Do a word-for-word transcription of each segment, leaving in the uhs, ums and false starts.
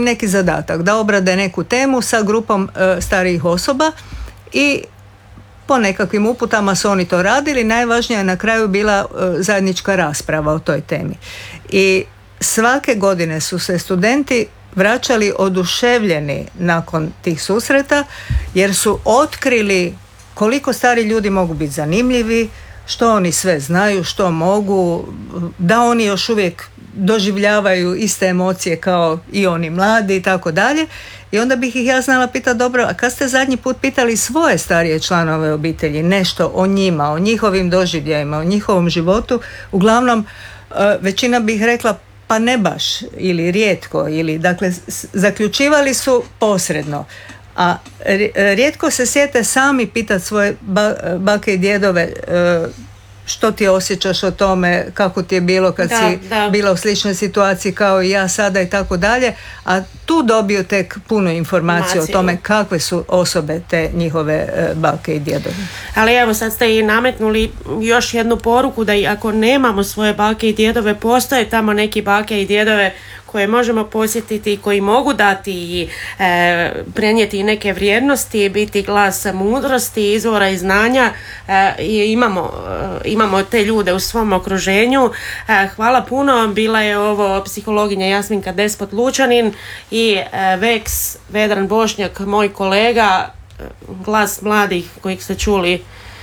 neki zadatak da obrade neku temu sa grupom e, starijih osoba i po nekakvim uputama su oni to radili. Najvažnija je na kraju bila e, zajednička rasprava o toj temi. I svake godine su se studenti vraćali oduševljeni nakon tih susreta jer su otkrili koliko stari ljudi mogu biti zanimljivi, što oni sve znaju, što mogu, da oni još uvijek doživljavaju iste emocije kao i oni mladi i tako dalje. I onda bih ih ja znala pitati, dobro, a kad ste zadnji put pitali svoje starije članove obitelji nešto o njima, o njihovim doživljajima, o njihovom životu? Uglavnom, većina bih rekla pa ne baš ili rijetko, ili dakle zaključivali su posredno. A rijetko se sjete sami pitati svoje bake i djedove što ti osjećaš o tome, kako ti je bilo kad da, si da. bila u sličnoj situaciji kao i ja sada i tako dalje, a tu dobiju tek puno informacije o tome kakve su osobe te njihove bake i djedove. Ali evo sad ste i nametnuli još jednu poruku da i ako nemamo svoje bake i djedove, postoje tamo neki bake i djedove koje možemo posjetiti, koji mogu dati i e, prenijeti neke vrijednosti, biti glas mudrosti, izvora i znanja e, i imamo, e, imamo te ljude u svom okruženju. E, hvala puno, bila je ovo psihologinja Jasminka Despot-Lučanin i e, Veks Vedran Bošnjak, moj kolega, glas mladih kojih ste čuli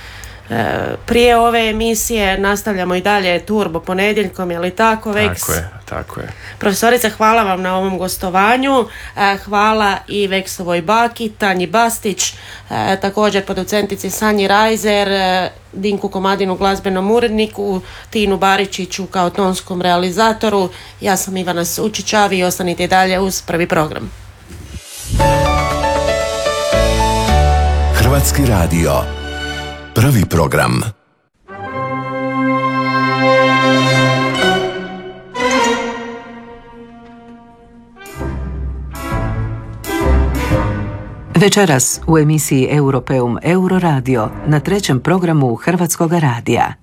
prije ove emisije. Nastavljamo i dalje Turbo ponedjeljkom, je li tako, Veks? Tako je, tako je. Profesorice, hvala vam na ovom gostovanju. Hvala i Veksovoj baki, Tanji Bastić, također producentici Sanji Rajzer, Dinku Komadinu, glazbenom uredniku, Tinu Baričiću kao tonskom realizatoru. Ja sam Ivana Sučić, a vi ostanite dalje uz Prvi program. Hrvatski radio. Prvi program. Večeras u emisiji Europeum Euroradio na trećem programu Hrvatskoga radija.